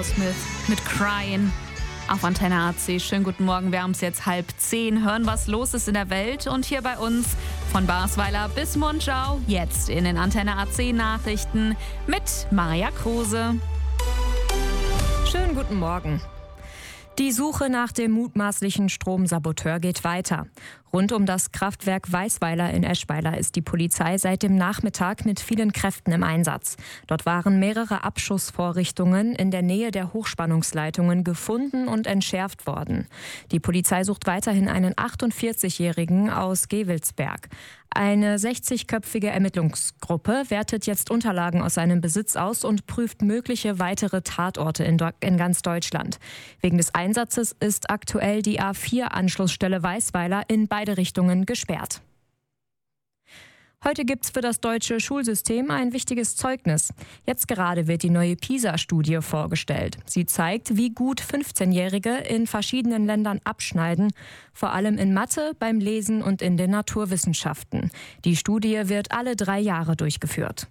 Aerosmith mit Crying auf Antenne AC. Schönen guten Morgen, wir haben es jetzt 9:30, hören, was los ist in der Welt. Und hier bei uns von Basweiler bis Monschau, jetzt in den Antenne AC Nachrichten mit Maria Kruse. Schönen guten Morgen. Die Suche nach dem mutmaßlichen Stromsaboteur geht weiter. Rund um das Kraftwerk Weisweiler in Eschweiler ist die Polizei seit dem Nachmittag mit vielen Kräften im Einsatz. Dort waren mehrere Abschussvorrichtungen in der Nähe der Hochspannungsleitungen gefunden und entschärft worden. Die Polizei sucht weiterhin einen 48-Jährigen aus Gewelsberg. Eine 60-köpfige Ermittlungsgruppe wertet jetzt Unterlagen aus seinem Besitz aus und prüft mögliche weitere Tatorte in ganz Deutschland. Wegen des Einsatzes ist aktuell die A4-Anschlussstelle Weisweiler in beide Richtungen gesperrt. Heute gibt's für das deutsche Schulsystem ein wichtiges Zeugnis. Jetzt gerade wird die neue PISA-Studie vorgestellt. Sie zeigt, wie gut 15-Jährige in verschiedenen Ländern abschneiden, vor allem in Mathe, beim Lesen und in den Naturwissenschaften. Die Studie wird alle 3 Jahre durchgeführt.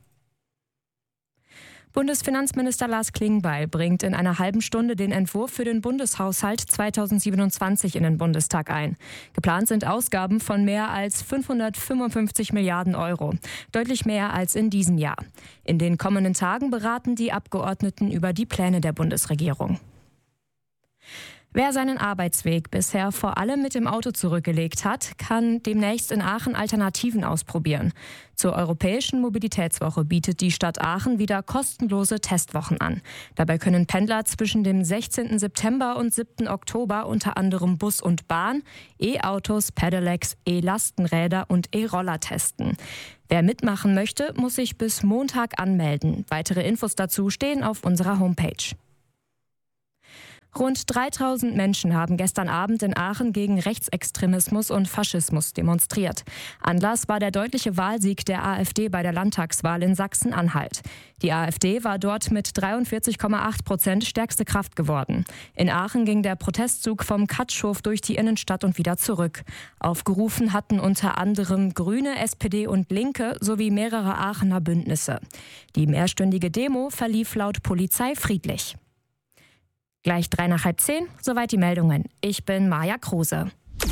Bundesfinanzminister Lars Klingbeil bringt in einer halben Stunde den Entwurf für den Bundeshaushalt 2027 in den Bundestag ein. Geplant sind Ausgaben von mehr als 555 Milliarden Euro, deutlich mehr als in diesem Jahr. In den kommenden Tagen beraten die Abgeordneten über die Pläne der Bundesregierung. Wer seinen Arbeitsweg bisher vor allem mit dem Auto zurückgelegt hat, kann demnächst in Aachen Alternativen ausprobieren. Zur Europäischen Mobilitätswoche bietet die Stadt Aachen wieder kostenlose Testwochen an. Dabei können Pendler zwischen dem 16. September und 7. Oktober unter anderem Bus und Bahn, E-Autos, Pedelecs, E-Lastenräder und E-Roller testen. Wer mitmachen möchte, muss sich bis Montag anmelden. Weitere Infos dazu stehen auf unserer Homepage. Rund 3000 Menschen haben gestern Abend in Aachen gegen Rechtsextremismus und Faschismus demonstriert. Anlass war der deutliche Wahlsieg der AfD bei der Landtagswahl in Sachsen-Anhalt. Die AfD war dort mit 43,8% stärkste Kraft geworden. In Aachen ging der Protestzug vom Katschhof durch die Innenstadt und wieder zurück. Aufgerufen hatten unter anderem Grüne, SPD und Linke sowie mehrere Aachener Bündnisse. Die mehrstündige Demo verlief laut Polizei friedlich. Gleich 9:55, soweit die Meldungen. Ich bin Maja Kruse.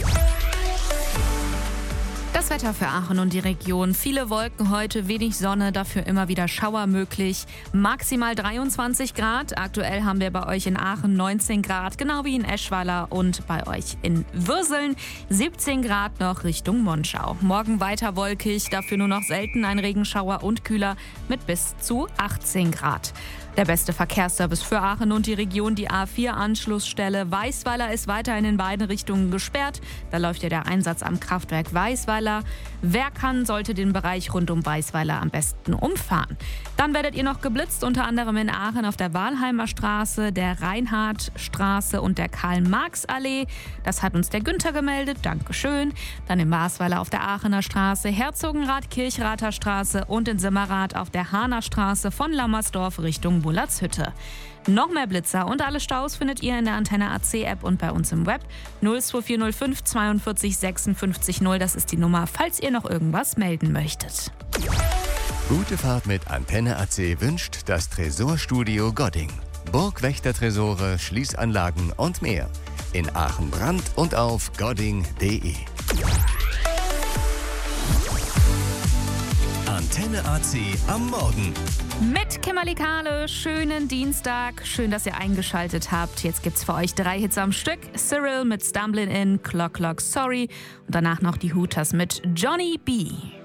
Das Wetter für Aachen und die Region. Viele Wolken heute, wenig Sonne, dafür immer wieder Schauer möglich. Maximal 23 Grad. Aktuell haben wir bei euch in Aachen 19 Grad, genau wie in Eschweiler und bei euch in Würseln 17 Grad noch Richtung Monschau. Morgen weiter wolkig, dafür nur noch selten ein Regenschauer und kühler mit bis zu 18 Grad. Der beste Verkehrsservice für Aachen und die Region, die A4-Anschlussstelle Weisweiler, ist weiterhin in beiden Richtungen gesperrt. Da läuft ja der Einsatz am Kraftwerk Weisweiler. Wer kann, sollte den Bereich rund um Weisweiler am besten umfahren. Dann werdet ihr noch geblitzt, unter anderem in Aachen auf der Walheimer Straße, der Reinhardtstraße und der Karl-Marx-Allee. Das hat uns der Günther gemeldet, Dankeschön. Dann in Basweiler auf der Aachener Straße, Herzogenrath-Kirchrather Straße und in Simmerath auf der Hahner Straße von Lammersdorf Richtung Bullertshütte. Noch mehr Blitzer und alle Staus findet ihr in der Antenne AC App und bei uns im Web 02405 42 56 0. Das ist die Nummer, falls ihr noch irgendwas melden möchtet. Gute Fahrt mit Antenne AC wünscht das Tresorstudio Godding. Burgwächtertresore, Schließanlagen und mehr. In Aachen Brand und auf godding.de. Antenne AC am Morgen. Mit Kimberly Kahle, schönen Dienstag. Schön, dass ihr eingeschaltet habt. Jetzt gibt's für euch 3 Hits am Stück. Cyril mit Stumblin' In, Clock Clock Sorry und danach noch die Hooters mit Johnny B.